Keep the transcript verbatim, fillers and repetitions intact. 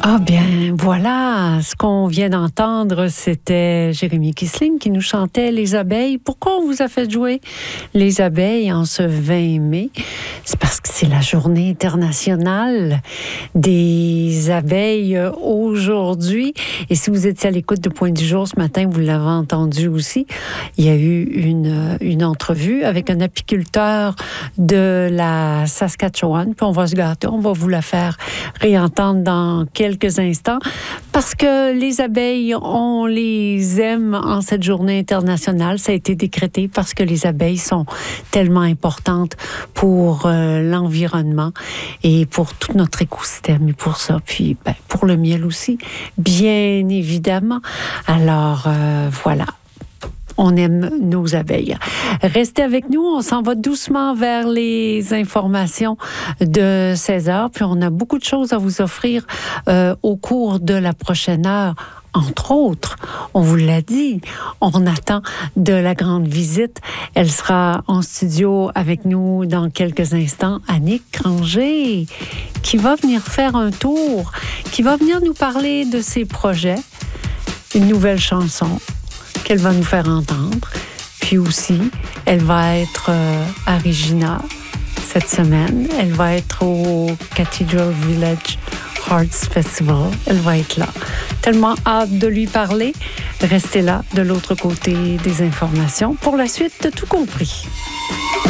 Ah bien, voilà, ce qu'on vient d'entendre, c'était Jérémy Kissling qui nous chantait Les abeilles. Pourquoi on vous a fait jouer Les abeilles en ce vingt mai? C'est parce que c'est la journée internationale des abeilles aujourd'hui. Et si vous étiez à l'écoute de Point du jour ce matin, vous l'avez entendu aussi, il y a eu une, une entrevue avec un apiculteur de la Saskatchewan. Puis on va se gâter, on va vous la faire réentendre dans quelques quelques instants, parce que les abeilles, on les aime en cette journée internationale. Ça a été décrété parce que les abeilles sont tellement importantes pour euh, l'environnement et pour tout notre écosystème et pour ça, puis ben, pour le miel aussi, bien évidemment. Alors, euh, voilà. On aime nos abeilles. Restez avec nous, on s'en va doucement vers les informations de seize heures, puis on a beaucoup de choses à vous offrir euh, au cours de la prochaine heure. Entre autres, on vous l'a dit, on attend de la grande visite. Elle sera en studio avec nous dans quelques instants, Annick Granger, qui va venir faire un tour, qui va venir nous parler de ses projets, une nouvelle chanson qu'elle va nous faire entendre. Puis aussi, elle va être euh, à Regina cette semaine. Elle va être au Cathedral Village Arts Festival. Elle va être là. Tellement hâte de lui parler. Restez là, de l'autre côté des informations, pour la suite de Tout compris.